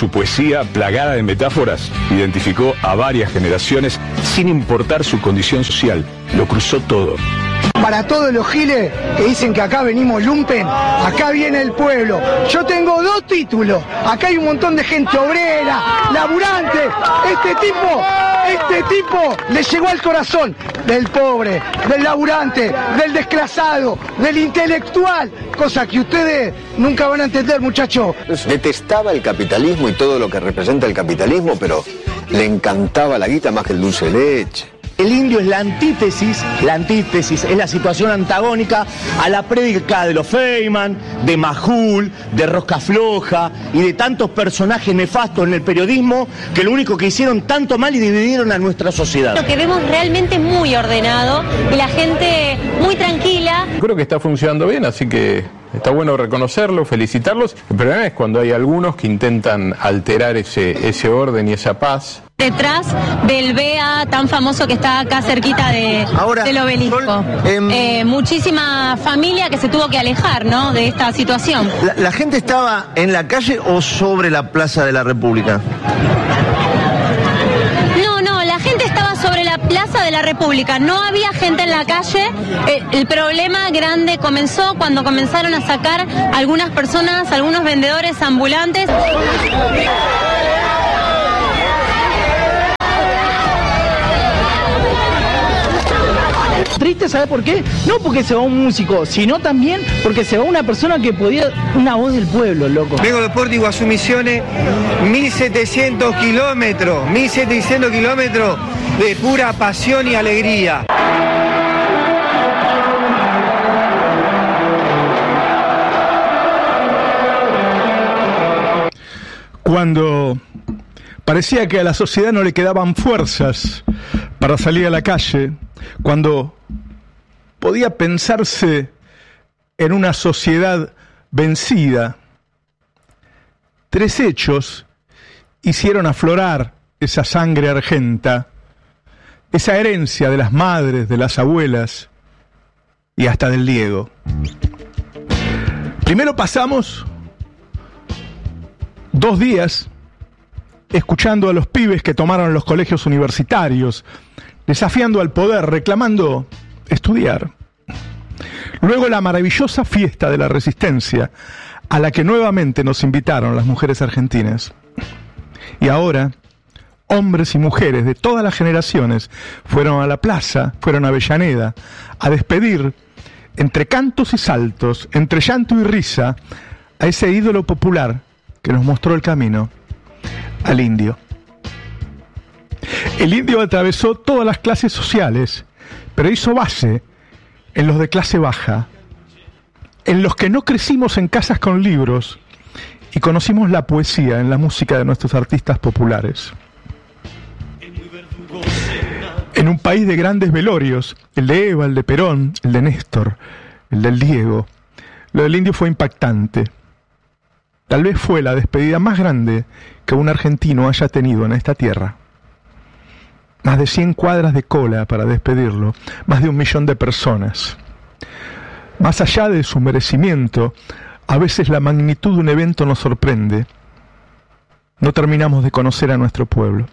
su poesía, plagada de metáforas, identificó a varias generaciones sin importar su condición social. Lo cruzó todo. Para todos los giles que dicen que acá venimos lumpen, acá viene el pueblo. Yo tengo 2 títulos. Acá hay un montón de gente obrera, laburante. Este tipo le llegó al corazón del pobre, del laburante, del desclasado, del intelectual. Cosa que ustedes nunca van a entender, muchachos. Detestaba el capitalismo y todo lo que representa el capitalismo, pero le encantaba la guita más que el dulce de leche. El indio es la antítesis, es la situación antagónica a la prédica de los Feynman, de Majul, de Rosca Floja y de tantos personajes nefastos en el periodismo que lo único que hicieron tanto mal y dividieron a nuestra sociedad. Lo que vemos realmente muy ordenado y la gente muy tranquila. Creo que está funcionando bien, así que está bueno reconocerlo, felicitarlos. El problema es cuando hay algunos que intentan alterar ese orden y esa paz. Detrás del BEA tan famoso que está acá cerquita del obelisco. Muchísima familia que se tuvo que alejar, ¿no?, de esta situación. ¿La gente estaba en la calle o sobre la Plaza de la República? No, la gente estaba sobre la Plaza de la República. No había gente en la calle. El problema grande comenzó cuando comenzaron a sacar algunas personas, algunos vendedores ambulantes. Triste, ¿sabe por qué? No porque se va un músico, sino también porque se va una persona que podía, una voz del pueblo, loco. Vengo de Puerto Iguazú, Misiones, 1700 kilómetros de pura pasión y alegría. Cuando parecía que a la sociedad no le quedaban fuerzas para salir a la calle, cuando podía pensarse en una sociedad vencida, 3 hechos hicieron aflorar esa sangre argenta, esa herencia de las madres, de las abuelas y hasta del Diego. Primero pasamos 2 días escuchando a los pibes que tomaron los colegios universitarios, desafiando al poder, reclamando estudiar. Luego la maravillosa fiesta de la resistencia, a la que nuevamente nos invitaron las mujeres argentinas. Y ahora, hombres y mujeres de todas las generaciones fueron a la plaza, fueron a Avellaneda, a despedir, entre cantos y saltos, entre llanto y risa, a ese ídolo popular que nos mostró el camino, al indio. El indio atravesó todas las clases sociales, pero hizo base en los de clase baja, en los que no crecimos en casas con libros y conocimos la poesía en la música de nuestros artistas populares. En un país de grandes velorios, el de Eva, el de Perón, el de Néstor, el del Diego, lo del indio fue impactante. Tal vez fue la despedida más grande que un argentino haya tenido en esta tierra. Más de 100 cuadras de cola para despedirlo, más de 1 millón de personas. Más allá de su merecimiento, a veces la magnitud de un evento nos sorprende. No terminamos de conocer a nuestro pueblo.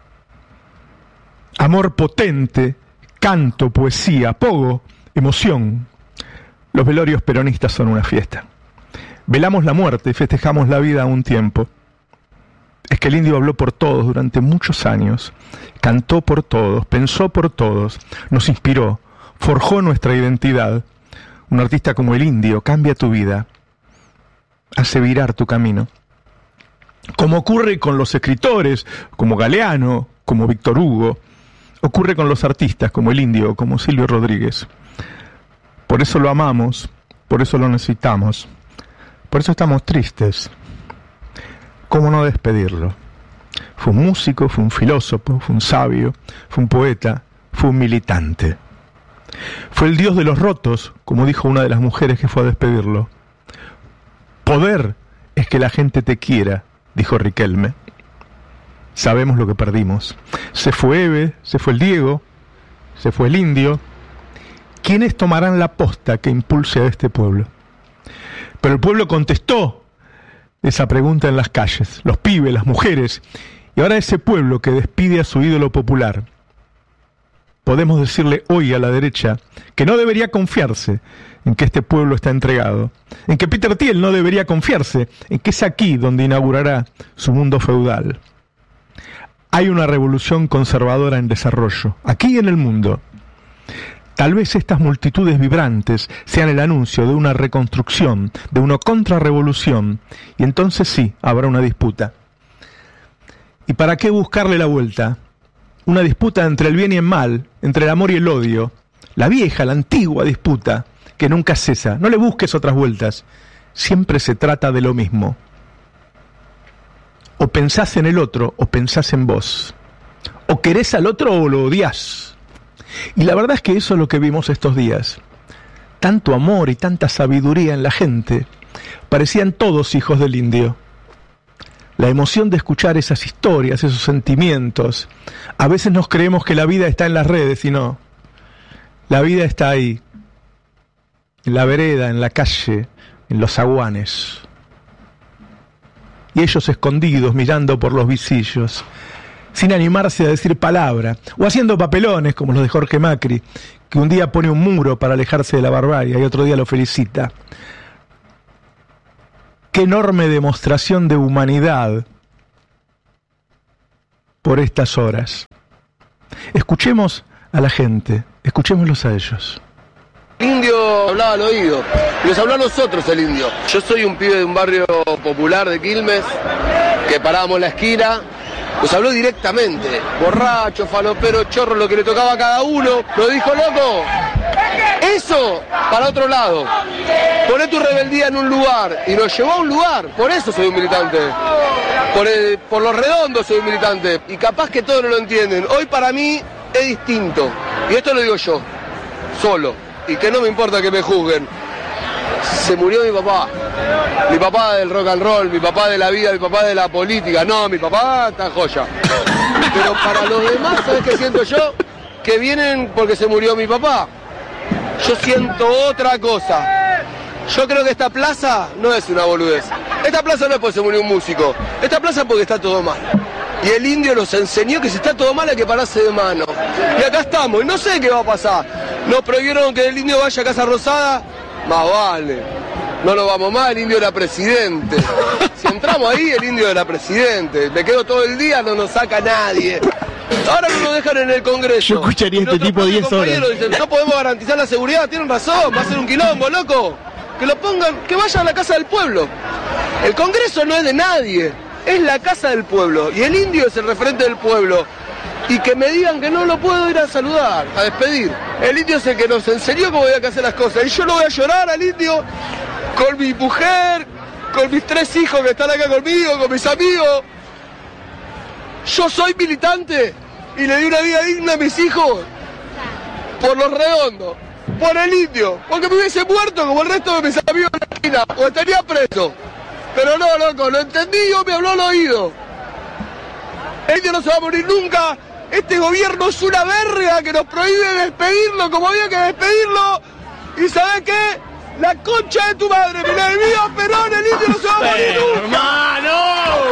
Amor potente, canto, poesía, pogo, emoción. Los velorios peronistas son una fiesta. Velamos la muerte y festejamos la vida a un tiempo. Es que el indio habló por todos durante muchos años, cantó por todos, pensó por todos, nos inspiró, forjó nuestra identidad. Un artista como el indio cambia tu vida, hace virar tu camino. Como ocurre con los escritores, como Galeano, como Víctor Hugo, ocurre con los artistas como el indio, como Silvio Rodríguez. Por eso lo amamos, por eso lo necesitamos, por eso estamos tristes. ¿Cómo no despedirlo? Fue un músico, fue un filósofo, fue un sabio, fue un poeta, fue un militante. Fue el dios de los rotos, como dijo una de las mujeres que fue a despedirlo. Poder es que la gente te quiera, dijo Riquelme. Sabemos lo que perdimos. Se fue Eve, se fue el Diego, se fue el indio. ¿Quiénes tomarán la posta que impulse a este pueblo? Pero el pueblo contestó esa pregunta en las calles, los pibes, las mujeres, y ahora ese pueblo que despide a su ídolo popular. Podemos decirle hoy a la derecha que no debería confiarse en que este pueblo está entregado, en que Peter Thiel no debería confiarse en que es aquí donde inaugurará su mundo feudal. Hay una revolución conservadora en desarrollo, aquí en el mundo. Tal vez estas multitudes vibrantes sean el anuncio de una reconstrucción, de una contrarrevolución, y entonces sí, habrá una disputa. ¿Y para qué buscarle la vuelta? Una disputa entre el bien y el mal, entre el amor y el odio, la vieja, la antigua disputa, que nunca cesa. No le busques otras vueltas, siempre se trata de lo mismo. O pensás en el otro, o pensás en vos. O querés al otro o lo odiás. Y la verdad es que eso es lo que vimos estos días. Tanto amor y tanta sabiduría en la gente. Parecían todos hijos del indio. La emoción de escuchar esas historias, esos sentimientos. A veces nos creemos que la vida está en las redes y no. La vida está ahí. En la vereda, en la calle, en los zaguanes. Y ellos escondidos mirando por los visillos, sin animarse a decir palabra, o haciendo papelones como los de Jorge Macri, que un día pone un muro para alejarse de la barbarie y otro día lo felicita. Qué enorme demostración de humanidad por estas horas. Escuchemos a la gente, escuchémoslos a ellos. El indio hablaba al oído, y nos habló a nosotros el indio. Yo soy un pibe de un barrio popular de Quilmes, que parábamos en la esquina, nos habló directamente, borracho, falopero, chorro, lo que le tocaba a cada uno, nos dijo, loco, eso para otro lado, poné tu rebeldía en un lugar, y nos llevó a un lugar, por eso soy un militante, por los redondos soy un militante, y capaz que todos no lo entienden, hoy para mí es distinto, y esto lo digo yo, solo. Y que no me importa que me juzguen. Se murió mi papá del rock and roll, mi papá de la vida, mi papá de la política. No, mi papá está joya. Pero para los demás, ¿sabes qué siento yo? Que vienen porque se murió mi papá. Yo siento otra cosa. Yo creo que esta plaza no es una boludez. Esta plaza no es porque se murió un músico. Esta plaza es porque está todo mal. Y el indio nos enseñó que si está todo mal hay que pararse de mano. Y acá estamos, y no sé qué va a pasar. Nos prohibieron que el indio vaya a Casa Rosada, más vale. No nos vamos más, el indio era presidente. Si entramos ahí, el indio era presidente. Me quedo todo el día, no nos saca nadie. Ahora no nos dejan en el Congreso. Yo escucharía este tipo 10 horas. Dicen, no podemos garantizar la seguridad, tienen razón, va a ser un quilombo, loco. Que lo pongan, que vayan a la casa del pueblo. El Congreso no es de nadie. Es la casa del pueblo, y el indio es el referente del pueblo. Y que me digan que no lo puedo ir a saludar, a despedir. El indio es el que nos enseñó cómo había que hacer las cosas. Y yo lo voy a llorar al indio, con mi mujer, con mis 3 hijos que están acá conmigo, con mis amigos. Yo soy militante, y le di una vida digna a mis hijos, por los redondos, por el indio, porque me hubiese muerto como el resto de mis amigos en la esquina, o estaría preso. Pero no, loco, lo entendí, yo me habló al oído. El indio no se va a morir nunca. Este gobierno es una verga que nos prohíbe despedirlo como había que despedirlo. ¿Y sabés qué? La concha de tu madre, mira el mío, Perón, el indio no se va a morir nunca. ¡Hermano!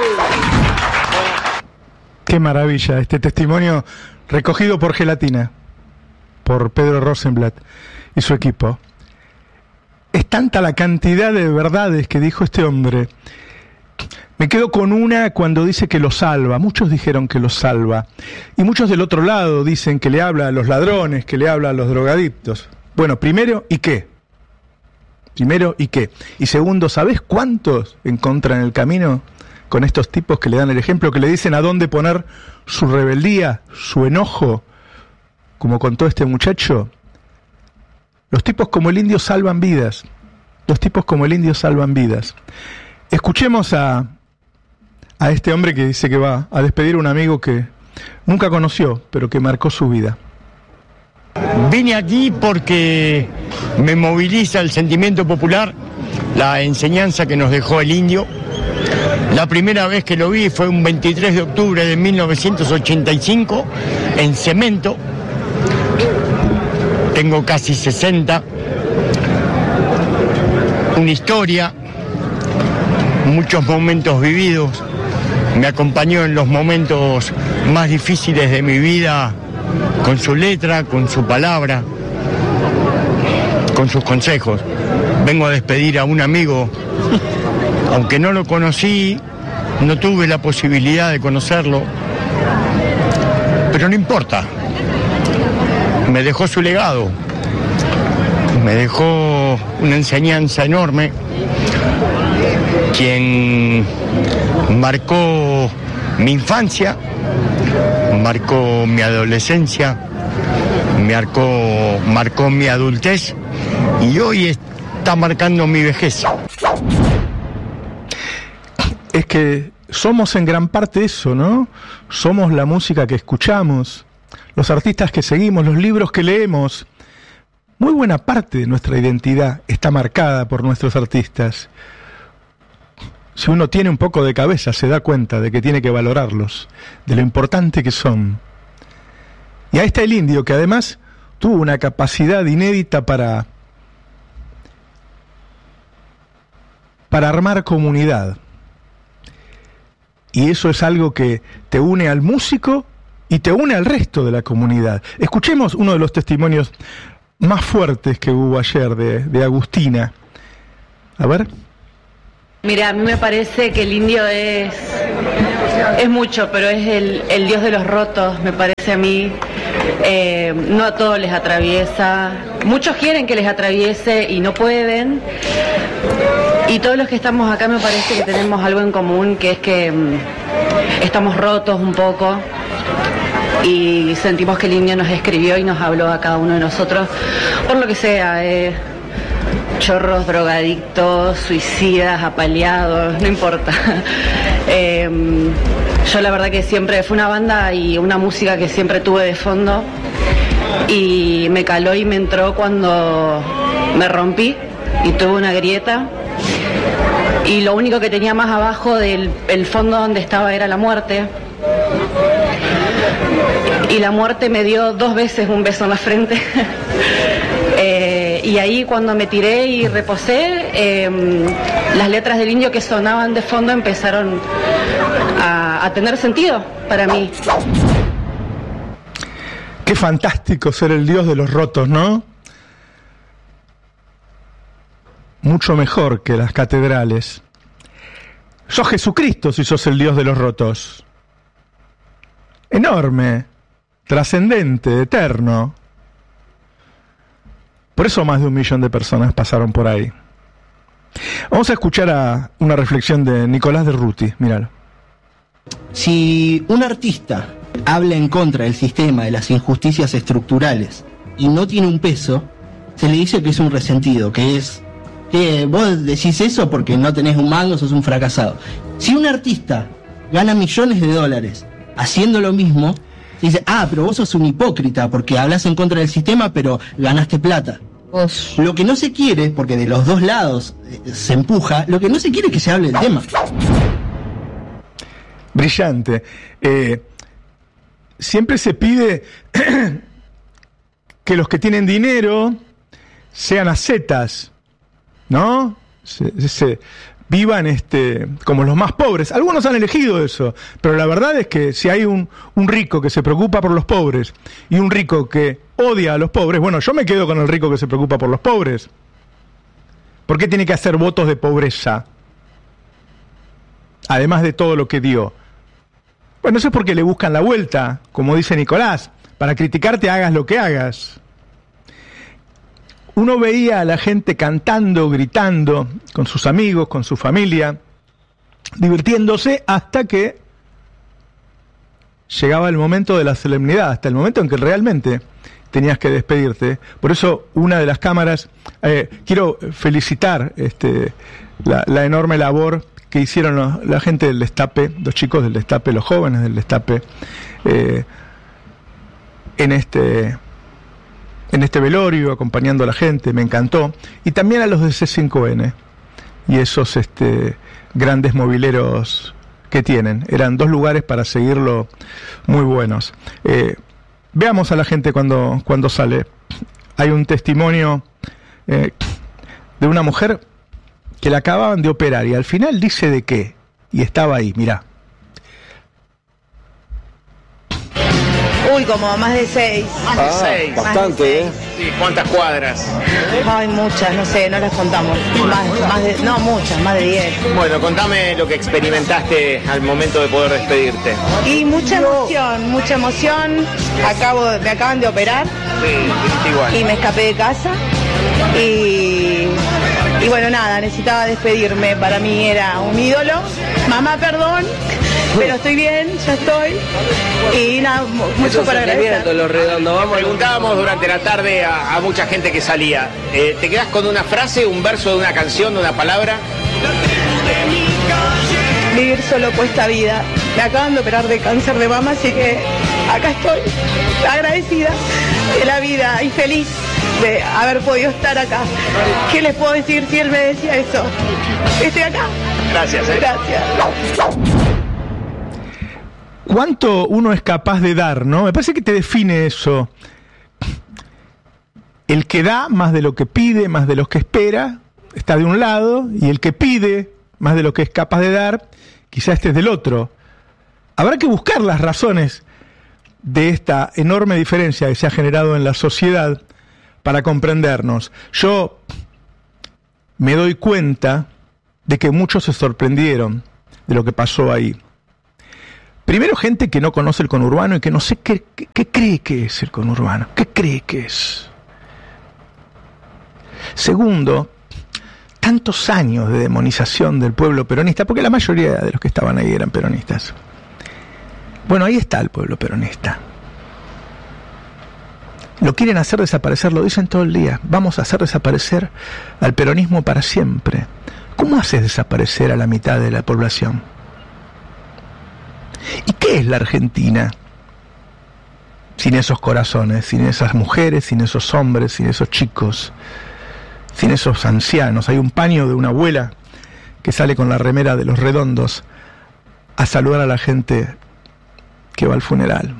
Qué maravilla, este testimonio recogido por Gelatina, por Pedro Rosenblatt y su equipo. Es tanta la cantidad de verdades que dijo este hombre. Me quedo con una cuando dice que lo salva. Muchos dijeron que lo salva. Y muchos del otro lado dicen que le habla a los ladrones, que le habla a los drogadictos. Bueno, primero, ¿y qué? Primero, ¿y qué? Y segundo, ¿sabés cuántos encuentran el camino con estos tipos que le dan el ejemplo, que le dicen a dónde poner su rebeldía, su enojo, como contó este muchacho? Los tipos como el indio salvan vidas. Los tipos como el indio salvan vidas. Escuchemos a este hombre que dice que va a despedir a un amigo que nunca conoció, pero que marcó su vida. Vine aquí porque me moviliza el sentimiento popular, la enseñanza que nos dejó el indio. La primera vez que lo vi fue un 23 de octubre de 1985 en Cemento. Tengo casi 60, una historia muchos momentos vividos, me acompañó en los momentos más difíciles de mi vida, con su letra, con su palabra, con sus consejos. Vengo a despedir a un amigo, aunque no lo conocí, no tuve la posibilidad de conocerlo, pero no importa, me dejó su legado, me dejó una enseñanza enorme, quien marcó mi infancia, marcó mi adolescencia, marcó mi adultez y hoy está marcando mi vejez. Es que somos en gran parte eso, ¿no? Somos la música que escuchamos, los artistas que seguimos, los libros que leemos. Muy buena parte de nuestra identidad está marcada por nuestros artistas. Si uno tiene un poco de cabeza, se da cuenta de que tiene que valorarlos, de lo importante que son. Y ahí está el Indio, que además tuvo una capacidad inédita para armar comunidad. Y eso es algo que te une al músico y te une al resto de la comunidad. Escuchemos uno de los testimonios más fuertes que hubo ayer de Agustina. A ver. Mira, a mí me parece que el Indio es mucho, pero es el dios de los rotos, me parece a mí. No a todos les atraviesa. Muchos quieren que les atraviese y no pueden. Y todos los que estamos acá me parece que tenemos algo en común, que es que estamos rotos un poco y sentimos que el Indio nos escribió y nos habló a cada uno de nosotros, por lo que sea, chorros, drogadictos, suicidas, apaleados, no importa. Yo la verdad que siempre fue una banda y una música que siempre tuve de fondo y me caló y me entró cuando me rompí y tuve una grieta. Y lo único que tenía más abajo del fondo donde estaba era la muerte. Y la muerte me dio 2 veces un beso en la frente. Y ahí cuando me tiré y reposé, las letras del Indio que sonaban de fondo empezaron a tener sentido para mí. Qué fantástico ser el dios de los rotos, ¿no? Mucho mejor que las catedrales. Sos Jesucristo si sos el Dios de los rotos. Enorme, trascendente, eterno. Por eso más de 1 millón de personas pasaron por ahí. Vamos a escuchar a una reflexión de Nicolás de Ruti, míralo. Si un artista habla en contra del sistema, de las injusticias estructurales, y no tiene un peso, se le dice que es un resentido, que es... que vos decís eso porque no tenés un mango, sos un fracasado. Si un artista gana millones de dólares haciendo lo mismo, dice, pero vos sos un hipócrita porque hablas en contra del sistema pero ganaste plata. Lo que no se quiere, porque de los dos lados se empuja, lo que no se quiere es que se hable del tema. Brillante. Siempre se pide que los que tienen dinero sean ascetas, ¿no? Vivan como los más pobres. Algunos han elegido eso, pero la verdad es que si hay un rico que se preocupa por los pobres y un rico que odia a los pobres, bueno, yo me quedo con el rico que se preocupa por los pobres. ¿Por qué tiene que hacer votos de pobreza? Además de todo lo que dio. Bueno, eso es porque le buscan la vuelta, como dice Nicolás, para criticarte hagas lo que hagas. Uno veía a la gente cantando, gritando, con sus amigos, con su familia, divirtiéndose hasta que llegaba el momento de la solemnidad, hasta el momento en que realmente tenías que despedirte. Por eso una de las cámaras, quiero felicitar la enorme labor que hicieron la gente del Destape, los chicos del Destape, los jóvenes del Destape, en este velorio, acompañando a la gente, me encantó. Y también a los de C5N y esos grandes mobileros que tienen. Eran 2 lugares para seguirlo muy buenos. Veamos a la gente cuando sale. Hay un testimonio de una mujer que la acababan de operar y al final dice de qué. Y estaba ahí, mirá. Uy, como más de 6. Más de 6. Bastante, ¿eh? Sí, ¿cuántas cuadras? Ay, muchas, no sé, no las contamos. Más de 10. Bueno, contame lo que experimentaste al momento de poder despedirte. Y mucha emoción. Me acaban de operar. Sí, igual. Y me escapé de casa. Y bueno, nada, necesitaba despedirme. Para mí era un ídolo. Mamá, perdón. Pero estoy bien, ya estoy. Y nada, mucho para agradecer. Los Redondos. Preguntábamos durante la tarde a mucha gente que salía. ¿Te quedás con una frase, un verso de una canción, de una palabra? Vivir solo cuesta vida. Me acaban de operar de cáncer de mama, así que acá estoy, agradecida de la vida y feliz de haber podido estar acá. ¿Qué les puedo decir si él me decía eso? Estoy acá. Gracias. Gracias. ¿Cuánto uno es capaz de dar, no? Me parece que te define eso. El que da más de lo que pide, más de lo que espera, está de un lado, y el que pide más de lo que es capaz de dar, quizá esté del otro. Habrá que buscar las razones de esta enorme diferencia que se ha generado en la sociedad para comprendernos. Yo me doy cuenta de que muchos se sorprendieron de lo que pasó ahí. Primero, gente que no conoce el conurbano y que no sé qué cree que es el conurbano. ¿Qué cree que es? Segundo, tantos años de demonización del pueblo peronista, porque la mayoría de los que estaban ahí eran peronistas. Bueno, ahí está el pueblo peronista. Lo quieren hacer desaparecer, lo dicen todo el día. Vamos a hacer desaparecer al peronismo para siempre. ¿Cómo haces desaparecer a la mitad de la población? ¿Y qué es la Argentina sin esos corazones, sin esas mujeres, sin esos hombres, sin esos chicos, sin esos ancianos? Hay un paño de una abuela que sale con la remera de los Redondos a saludar a la gente que va al funeral.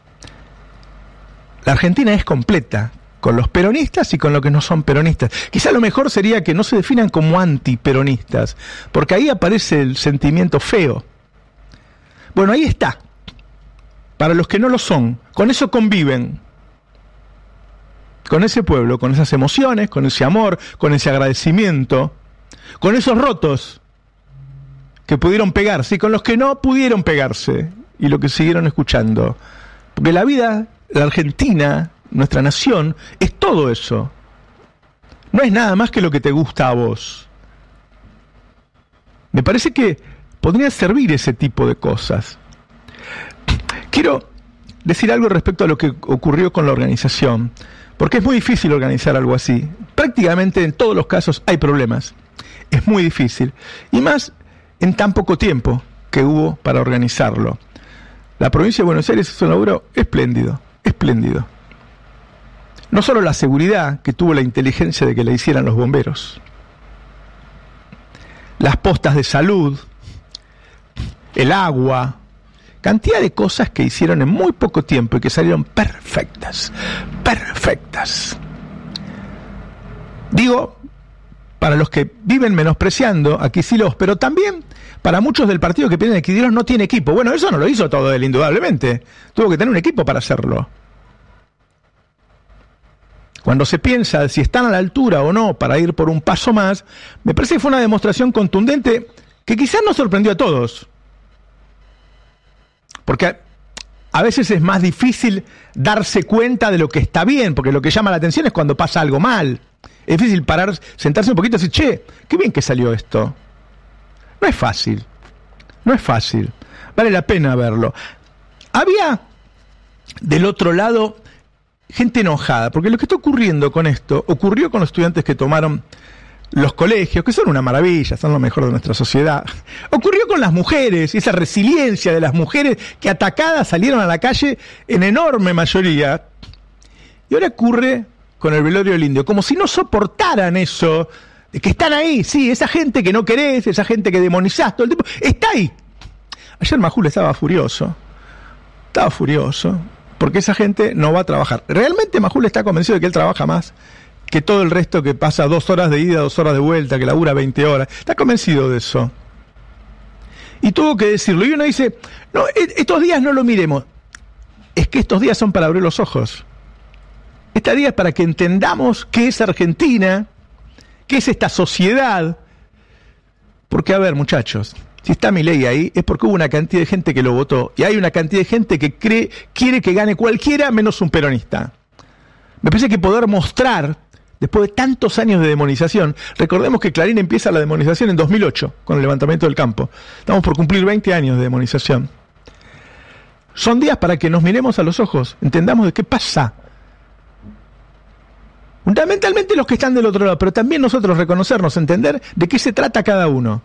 La Argentina es completa, con los peronistas y con los que no son peronistas. Quizá lo mejor sería que no se definan como antiperonistas, porque ahí aparece el sentimiento feo. Bueno, ahí está. Para los que no lo son, con eso conviven. Con ese pueblo, con esas emociones, con ese amor, con ese agradecimiento, con esos rotos que pudieron pegarse y con los que no pudieron pegarse y lo que siguieron escuchando. Porque la vida, la Argentina, nuestra nación, es todo eso. No es nada más que lo que te gusta a vos. Me parece que podrían servir ese tipo de cosas. Quiero decir algo respecto a lo que ocurrió con la organización, porque es muy difícil organizar algo así. Prácticamente en todos los casos hay problemas. Es muy difícil. Y más en tan poco tiempo que hubo para organizarlo. La provincia de Buenos Aires hizo un laburo espléndido, espléndido. No solo la seguridad, que tuvo la inteligencia de que la hicieran los bomberos. Las postas de salud, el agua, cantidad de cosas que hicieron en muy poco tiempo y que salieron perfectas, perfectas. Digo, para los que viven menospreciando a Kicillof, pero también para muchos del partido que piensan que Kicillof no tiene equipo. Bueno, eso no lo hizo todo él, indudablemente. Tuvo que tener un equipo para hacerlo. Cuando se piensa si están a la altura o no para ir por un paso más, me parece que fue una demostración contundente que quizás nos sorprendió a todos. Porque a veces es más difícil darse cuenta de lo que está bien, porque lo que llama la atención es cuando pasa algo mal. Es difícil parar, sentarse un poquito y decir, che, qué bien que salió esto. No es fácil, no es fácil. Vale la pena verlo. Había del otro lado gente enojada, porque lo que está ocurriendo con esto, ocurrió con los estudiantes que tomaron los colegios, que son una maravilla, son lo mejor de nuestra sociedad. Ocurrió con las mujeres, esa resiliencia de las mujeres que atacadas salieron a la calle en enorme mayoría. Y ahora ocurre con el velorio del indio, como si no soportaran eso, de que están ahí, sí, esa gente que no querés, esa gente que demonizás todo el tiempo, está ahí. Ayer Majul estaba furioso, porque esa gente no va a trabajar. Realmente Majul está convencido de que él trabaja más que todo el resto que pasa 2 horas de ida, 2 horas de vuelta, que labura 20 horas. Está convencido de eso. Y tuvo que decirlo. Y uno dice, no, estos días no lo miremos. Es que estos días son para abrir los ojos. Este día es para que entendamos qué es Argentina, qué es esta sociedad. Porque, a ver, muchachos, si está Milei ahí, es porque hubo una cantidad de gente que lo votó. Y hay una cantidad de gente que quiere que gane cualquiera menos un peronista. Me parece que poder mostrar, después de tantos años de demonización, recordemos que Clarín empieza la demonización en 2008, con el levantamiento del campo. Estamos por cumplir 20 años de demonización. Son días para que nos miremos a los ojos, entendamos de qué pasa. Fundamentalmente los que están del otro lado, pero también nosotros reconocernos, entender de qué se trata cada uno.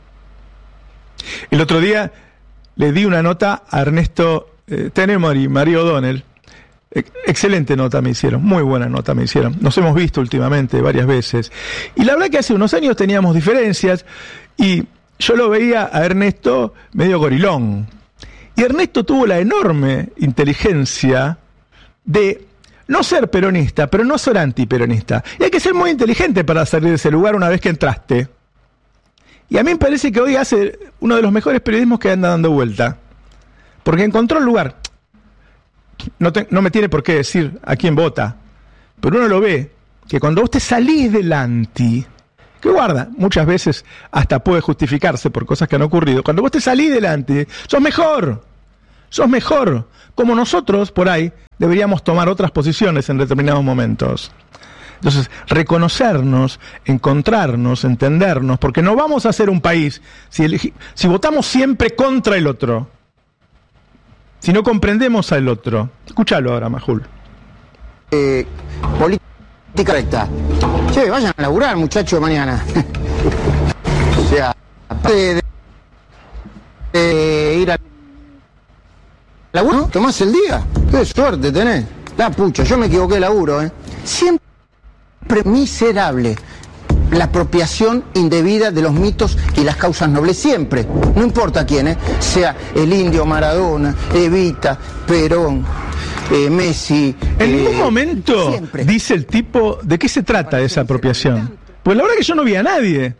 El otro día le di una nota a Ernesto Tenemori y María O'Donnell. Excelente nota me hicieron, muy buena nota me hicieron. Nos hemos visto últimamente varias veces. Y la verdad que hace unos años teníamos diferencias y yo lo veía a Ernesto medio gorilón. Y Ernesto tuvo la enorme inteligencia de no ser peronista, pero no ser antiperonista. Y hay que ser muy inteligente para salir de ese lugar una vez que entraste. Y a mí me parece que hoy hace uno de los mejores periodismos que anda dando vuelta. Porque encontró el lugar. No me tiene por qué decir a quién vota. Pero uno lo ve, que cuando vos te salís del anti, que guarda, muchas veces hasta puede justificarse por cosas que han ocurrido. Cuando vos te salís del anti, sos mejor. Como nosotros, por ahí, deberíamos tomar otras posiciones en determinados momentos. Entonces, reconocernos, encontrarnos, entendernos, porque no vamos a ser un país si votamos siempre contra el otro, si no comprendemos al otro. Escúchalo ahora, Majul. Política recta. Che, vayan a laburar, muchachos, mañana. O sea, aparte de ir a laburo, tomás el día. Qué suerte tenés. La pucha, yo me equivoqué de laburo, Siempre miserable la apropiación indebida de los mitos y las causas nobles, siempre, no importa quién, sea el indio, Maradona, Evita, Perón, Messi. En ningún momento siempre dice el tipo de qué se trata esa apropiación. Pues la verdad que yo no vi a nadie.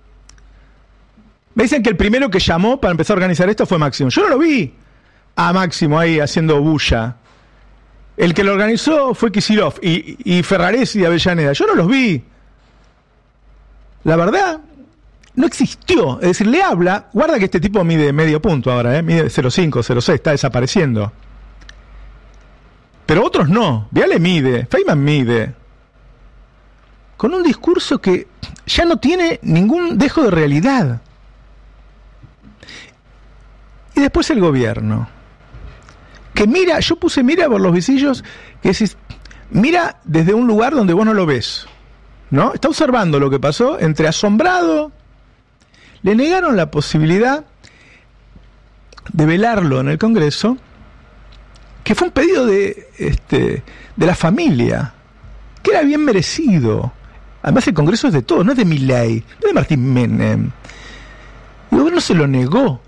Me dicen que el primero que llamó para empezar a organizar esto fue Máximo. Yo no lo vi a Máximo ahí haciendo bulla. El que lo organizó fue Kicillof y Ferraresi y Avellaneda. Yo no los vi. La verdad, no existió. Es decir, le habla. Guarda que este tipo mide medio punto ahora, mide 0,5, 0,6, está desapareciendo. Pero otros no. Viale mide, Feynman mide. Con un discurso que ya no tiene ningún dejo de realidad. Y después el gobierno. Que mira, yo puse mira por los visillos, que decís, mira desde un lugar donde vos no lo ves, ¿no? Está observando lo que pasó, entre asombrado, le negaron la posibilidad de velarlo en el Congreso, que fue un pedido de la familia, que era bien merecido. Además el Congreso es de todos, no es de Milei, no es de Martín Menem. El gobierno se lo negó.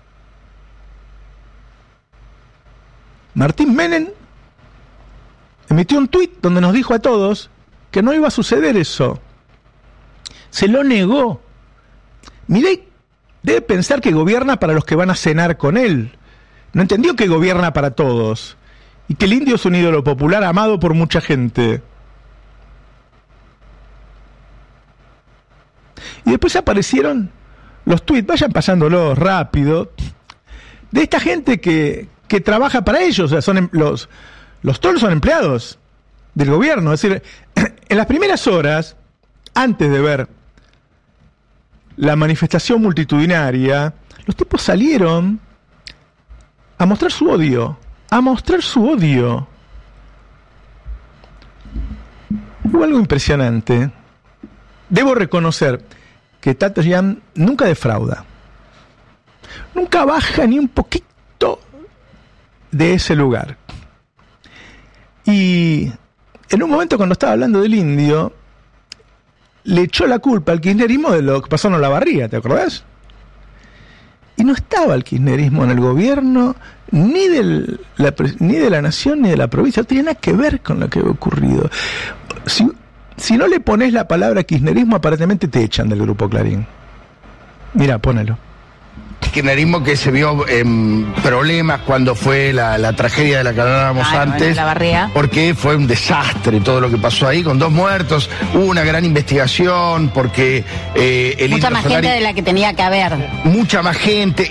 Martín Menem emitió un tuit donde nos dijo a todos que no iba a suceder eso. Se lo negó. Milei debe pensar que gobierna para los que van a cenar con él. No entendió que gobierna para todos. Y que el indio es un ídolo popular amado por mucha gente. Y después aparecieron los tuits, vayan pasándolos rápido, de esta gente que trabaja para ellos. O sea, son los trolls son empleados del gobierno. Es decir, en las primeras horas, antes de ver la manifestación multitudinaria, los tipos salieron a mostrar su odio. Hubo algo impresionante. Debo reconocer que Tato Yan nunca defrauda. Nunca baja ni un poquito de ese lugar. Y en un momento, cuando estaba hablando del indio, le echó la culpa al kirchnerismo de lo que pasó en Olavarría, ¿te acordás? Y no estaba el kirchnerismo en el gobierno, ni de la nación, ni de la provincia. No tenía nada que ver con lo que había ocurrido. Si si no le pones la palabra kirchnerismo, aparentemente te echan del Grupo Clarín. Mira, ponelo. Kirchnerismo que se vio en problemas cuando fue la tragedia de la que hablábamos antes, bueno, la Barría. Porque fue un desastre todo lo que pasó ahí, con 2 muertos, hubo una gran investigación, porque mucha más gente de la que tenía que haber. Mucha más gente.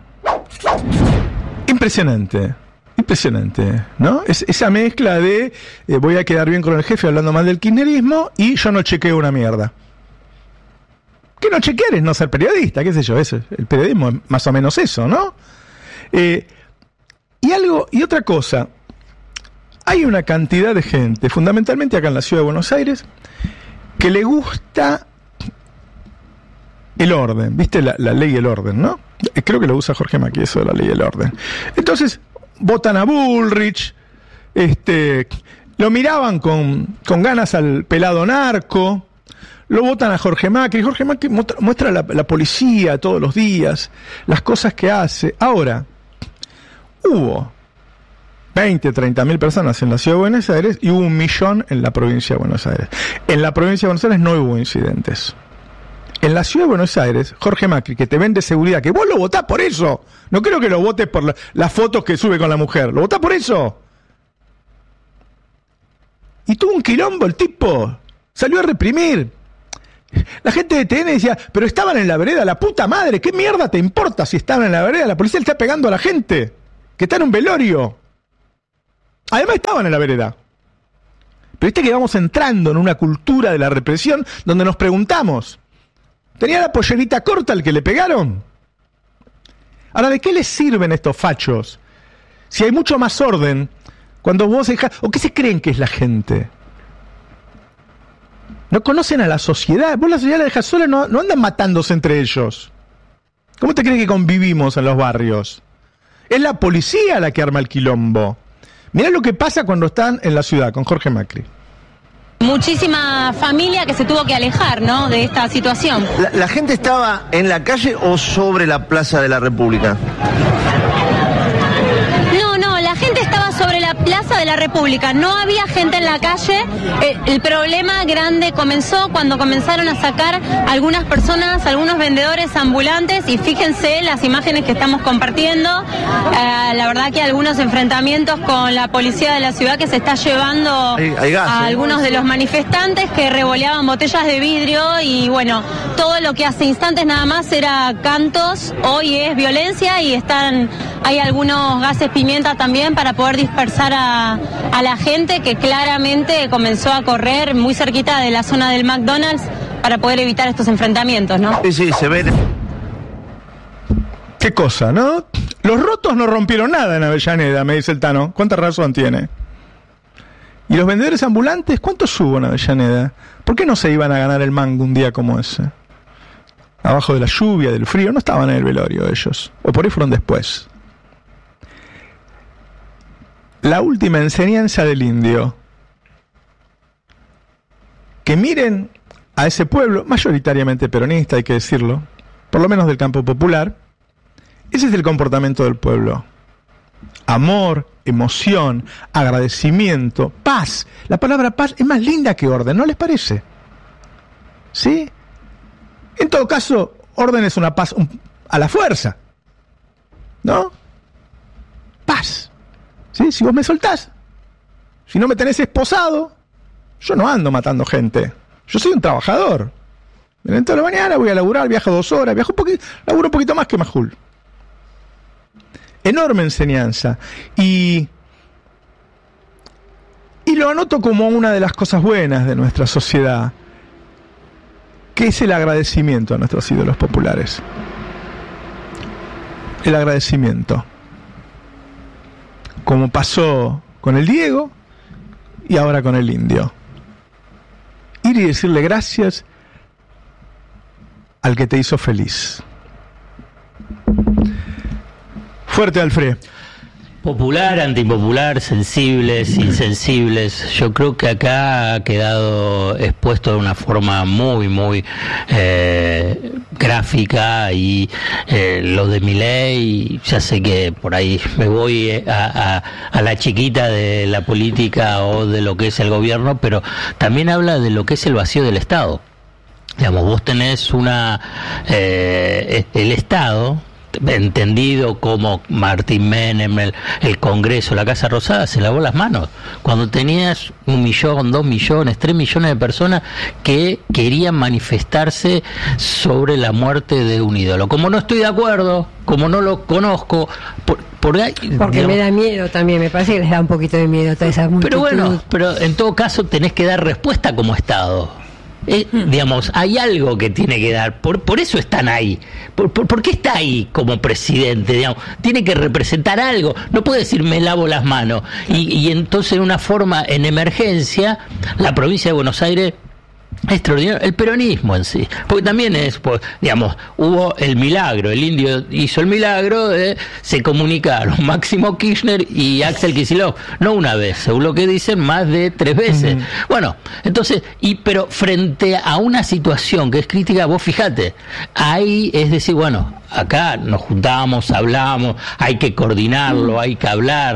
Impresionante, ¿no? Esa mezcla de voy a quedar bien con el jefe hablando mal del kirchnerismo y yo no chequeo una mierda. Que no chequear es no ser periodista, qué sé yo, eso, el periodismo es más o menos eso, ¿no? Y otra cosa, hay una cantidad de gente, fundamentalmente acá en la ciudad de Buenos Aires, que le gusta el orden, ¿viste? La ley y el orden, ¿no? Creo que lo usa Jorge Macri, eso de la ley y el orden. Entonces, votan a Bullrich, lo miraban con ganas al pelado narco, lo votan a Jorge Macri muestra la policía todos los días, las cosas que hace. Ahora, hubo 20, 30.000 personas en la ciudad de Buenos Aires y hubo 1 millón en la provincia de Buenos Aires. En la provincia de Buenos Aires no hubo incidentes. En la ciudad de Buenos Aires, Jorge Macri, que te vende seguridad, que vos lo votás por eso. No creo que lo votes por las fotos que sube con la mujer. Lo votás por eso. Y tuvo un quilombo el tipo. Salió a reprimir. La gente de TN decía, pero estaban en la vereda, la puta madre, ¿qué mierda te importa si estaban en la vereda? La policía le está pegando a la gente, que está en un velorio. Además estaban en la vereda. Pero viste que vamos entrando en una cultura de la represión donde nos preguntamos, ¿tenía la pollerita corta al que le pegaron? Ahora, ¿de qué les sirven estos fachos? Si hay mucho más orden, cuando vos dejás... ¿O qué se creen que es la gente? No conocen a la sociedad. Vos la sociedad la dejas sola, no andan matándose entre ellos. ¿Cómo te crees que convivimos en los barrios? Es la policía la que arma el quilombo. Mirá lo que pasa cuando están en la ciudad con Jorge Macri. Muchísima familia que se tuvo que alejar, ¿no?, de esta situación. ¿La gente estaba en la calle o sobre la Plaza de la República? No, la gente estaba sobre la Plaza de la República, no había gente en la calle. El problema grande comenzó cuando comenzaron a sacar algunas personas, algunos vendedores ambulantes, y fíjense las imágenes que estamos compartiendo. La verdad que algunos enfrentamientos con la policía de la ciudad que se está llevando hay gas, a algunos de los manifestantes que revoleaban botellas de vidrio, y bueno, todo lo que hace instantes nada más era cantos, hoy es violencia y hay algunos gases pimienta también para poder dispersar a la gente que claramente comenzó a correr muy cerquita de la zona del McDonald's para poder evitar estos enfrentamientos, ¿no? Sí, se ve. Qué cosa, ¿no? Los rotos no rompieron nada en Avellaneda, me dice el Tano. ¿Cuánta razón tiene? ¿Y los vendedores ambulantes? ¿Cuántos hubo en Avellaneda? ¿Por qué no se iban a ganar el mango un día como ese? Abajo de la lluvia, del frío, no estaban en el velorio ellos. O por ahí fueron después. La última enseñanza del indio. Que miren a ese pueblo, mayoritariamente peronista, hay que decirlo, por lo menos del campo popular. Ese es el comportamiento del pueblo. Amor, emoción, agradecimiento, paz. La palabra paz es más linda que orden, ¿no les parece? ¿Sí? En todo caso, orden es una paz a la fuerza, ¿no? Paz. ¿Sí? Si vos me soltás, si no me tenés esposado, yo no ando matando gente. Yo soy un trabajador. Me levanto a la mañana, voy a laburar, viajo 2 horas, laburo un poquito más que Majul. Enorme enseñanza. Y lo anoto como una de las cosas buenas de nuestra sociedad, que es el agradecimiento a nuestros ídolos populares. El agradecimiento. Como pasó con el Diego y ahora con el indio. Ir y decirle gracias al que te hizo feliz. Fuerte, Alfred. Popular, antipopular, sensibles, insensibles. Yo creo que acá ha quedado expuesto de una forma muy gráfica, y lo de Milei, ya sé que por ahí me voy a la chiquita de la política o de lo que es el gobierno, pero también habla de lo que es el vacío del Estado. Digamos, vos tenés el Estado, entendido como Martín Menem, el Congreso, la Casa Rosada, se lavó las manos cuando tenías 1 millón, 2 millones, 3 millones de personas que querían manifestarse sobre la muerte de un ídolo. Como no estoy de acuerdo, como no lo conozco, porque digamos, me da miedo también, me parece que les da un poquito de miedo toda esa multitud. Pero bueno, en todo caso tenés que dar respuesta como Estado. Digamos, hay algo que tiene que dar, por eso están ahí. ¿Por qué está ahí como presidente? Digamos, tiene que representar algo, no puede decir me lavo las manos. Y entonces, de una forma, en emergencia, la provincia de Buenos Aires, extraordinario, el peronismo en sí, porque también es, pues, digamos, hubo el milagro, el indio hizo el milagro, se comunicaron Máximo Kirchner y Axel Kicillof, no una vez, según lo que dicen, más de 3 veces. Bueno, entonces, pero frente a una situación que es crítica, vos fíjate, ahí es decir, bueno, acá nos juntamos, hablamos, hay que coordinarlo, hay que hablar,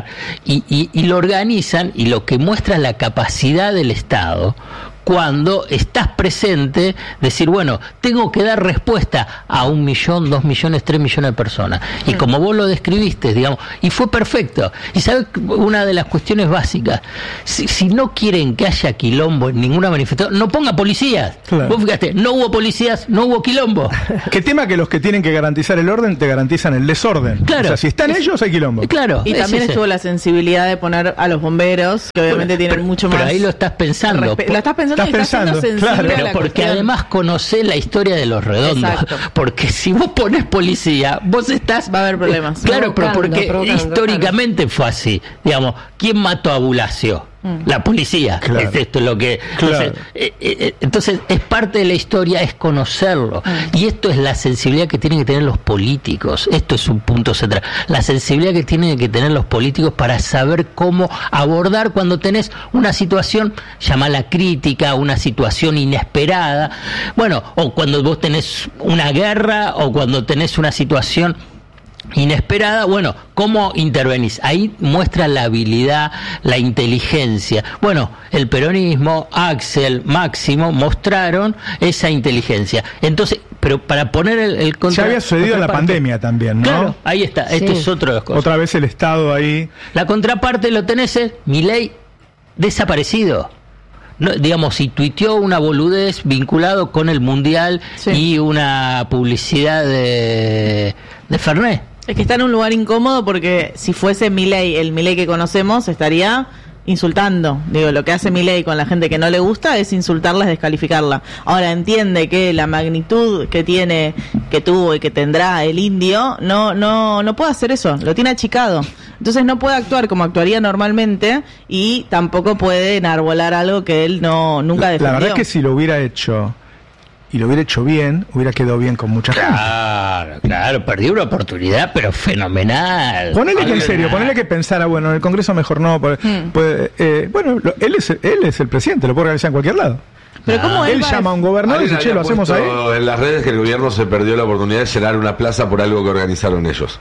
y lo organizan, y lo que muestra la capacidad del Estado cuando estás presente, decir, bueno, tengo que dar respuesta a 1 millón, 2 millones, 3 millones de personas. Y como vos lo describiste, digamos, y fue perfecto. Y sabes, una de las cuestiones básicas, si no quieren que haya quilombo en ninguna manifestación, no ponga policías. Claro. Vos fíjate, no hubo policías, no hubo quilombo. Qué tema que los que tienen que garantizar el orden te garantizan el desorden. Claro. O sea, si están ellos, hay quilombo. Claro. Y también estuvo la sensibilidad de poner a los bomberos, que obviamente tienen mucho más. Pero ahí lo estás pensando. Lo estás pensando. Claro, pero porque además conocés la historia de los redondos. Exacto. Porque si vos ponés policía, vos estás... Va a haber problemas. Claro, pero porque históricamente fue así. Digamos, ¿quién mató a Bulacio? La policía. Claro. Esto es lo que... Claro. Entonces, es parte de la historia, es conocerlo. Y esto es la sensibilidad que tienen que tener los políticos. Esto es un punto central. La sensibilidad que tienen que tener los políticos para saber cómo abordar cuando tenés una situación, llamala crítica, una situación inesperada. Bueno, o cuando vos tenés una guerra, o cuando tenés una situación inesperada, bueno, ¿cómo intervenís? Ahí muestra la habilidad, la inteligencia. Bueno, el peronismo, Axel, Máximo, mostraron esa inteligencia. Entonces, pero para poner el contra... Ya había sucedido la pandemia también, ¿no? Claro, ahí está, sí. Esto es otro de las cosas. Otra vez el Estado ahí. La contraparte lo tenés, Milei desaparecido. No, digamos, si tuiteó una boludez vinculado con el Mundial y una publicidad de Fernet. Es que está en un lugar incómodo porque si fuese Milei, el Milei que conocemos, estaría insultando. Digo, lo que hace Milei con la gente que no le gusta es insultarla, es descalificarla. Ahora entiende que la magnitud que tiene, que tuvo y que tendrá el indio, no puede hacer eso, lo tiene achicado. Entonces no puede actuar como actuaría normalmente y tampoco puede enarbolar algo que él nunca defendió. La verdad es que si lo hubiera hecho y lo hubiera hecho bien, hubiera quedado bien con mucha gente. Claro, perdió una oportunidad, pero fenomenal. Ponele que en serio, ponele que pensara, bueno, en el Congreso mejor no, bueno, él es el presidente, lo puede organizar en cualquier lado. Pero ¿cómo él llama a un gobernador y dice, che, lo hacemos ahí. En las redes que el gobierno se perdió la oportunidad de llenar una plaza por algo que organizaron ellos.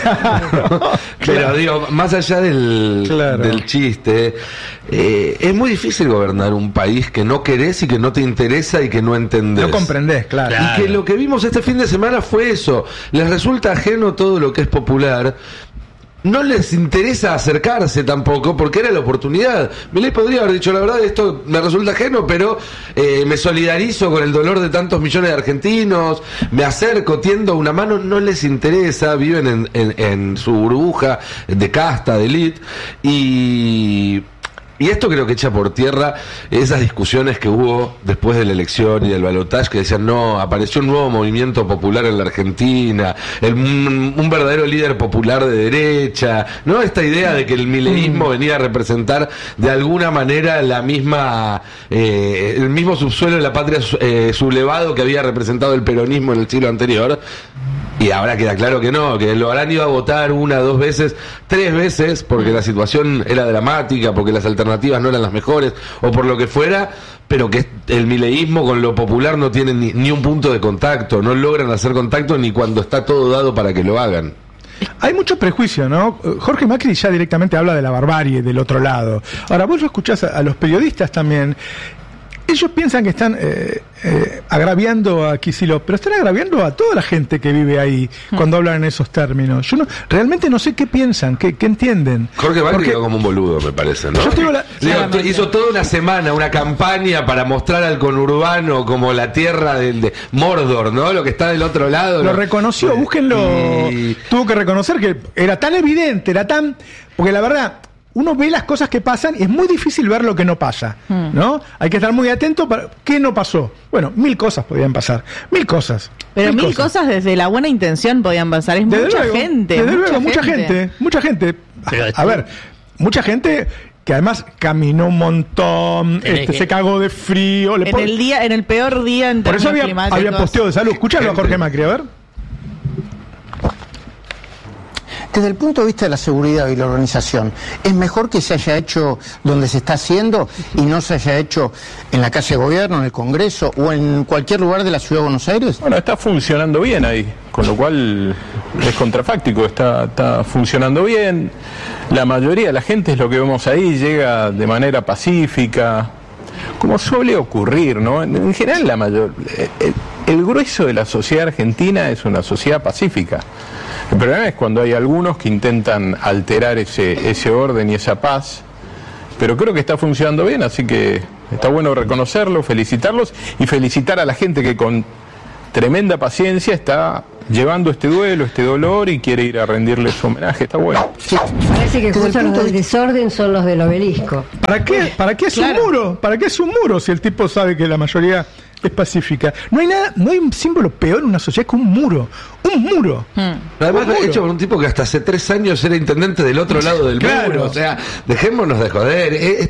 Pero digo, más allá del chiste, es muy difícil gobernar un país que no querés y que no te interesa y que no entendés. No comprendés, claro. Y que lo que vimos este fin de semana fue eso. Les resulta ajeno todo lo que es popular. No les interesa acercarse tampoco porque era la oportunidad. Milei podría haber dicho, la verdad, esto me resulta ajeno, pero me solidarizo con el dolor de tantos millones de argentinos, me acerco, tiendo una mano. No les interesa, viven en su burbuja de casta, de élite, y esto creo que echa por tierra esas discusiones que hubo después de la elección y del balotaje, que decían, no, apareció un nuevo movimiento popular en la Argentina, un verdadero líder popular de derecha, ¿no? Esta idea de que el mileísmo venía a representar de alguna manera la misma el mismo subsuelo de la patria sublevado que había representado el peronismo en el siglo anterior. Y ahora queda claro que no, que lo habrán ido a votar 1, 2 veces, 3 veces, porque la situación era dramática, porque las alternativas no eran las mejores, o por lo que fuera, pero que el mileísmo con lo popular no tiene ni un punto de contacto, no logran hacer contacto ni cuando está todo dado para que lo hagan. Hay mucho prejuicio, ¿no? Jorge Macri ya directamente habla de la barbarie del otro lado. Ahora, vos lo escuchás a los periodistas también. Ellos piensan que están agraviando a Kicillof, pero están agraviando a toda la gente que vive ahí cuando hablan en esos términos. Yo realmente no sé qué piensan, qué entienden. Jorge Macri quedó como un boludo, me parece, ¿no? Hizo toda una semana una campaña para mostrar al conurbano como la tierra de Mordor, ¿no? Lo que está del otro lado. Lo reconoció, búsquenlo. Tuvo que reconocer que era tan evidente, porque la verdad, uno ve las cosas que pasan y es muy difícil ver lo que no pasa, ¿no? Hay que estar muy atento para qué no pasó. Bueno, 1000 cosas podían pasar, 1000 cosas. Pero 1000 cosas desde la buena intención podían pasar. Es desde mucha luego, gente. Desde luego, mucha gente. A ver, mucha gente que además caminó un montón, se cagó de frío. En el peor día en por eso términos había posteo de salud. Escúchalo a Jorge Macri, a ver. Desde el punto de vista de la seguridad y la organización, ¿es mejor que se haya hecho donde se está haciendo y no se haya hecho en la calle de gobierno, en el Congreso o en cualquier lugar de la Ciudad de Buenos Aires? Bueno, está funcionando bien ahí, con lo cual es contrafáctico, está funcionando bien. La mayoría de la gente, es lo que vemos ahí, llega de manera pacífica, como suele ocurrir, ¿no? En general, el grueso de la sociedad argentina es una sociedad pacífica. El problema es cuando hay algunos que intentan alterar ese orden y esa paz, pero creo que está funcionando bien, así que está bueno reconocerlo, felicitarlos y felicitar a la gente que con tremenda paciencia está llevando este duelo, este dolor y quiere ir a rendirles homenaje, está bueno. Parece que justo los del desorden son los del obelisco. ¿Para qué es un muro? ¿Para qué es un muro si el tipo sabe que la mayoría es pacífica? No hay un símbolo peor en una sociedad que un muro. Un muro. Además, hecho por un tipo que hasta hace 3 años era intendente del otro lado del muro. O sea, dejémonos de joder.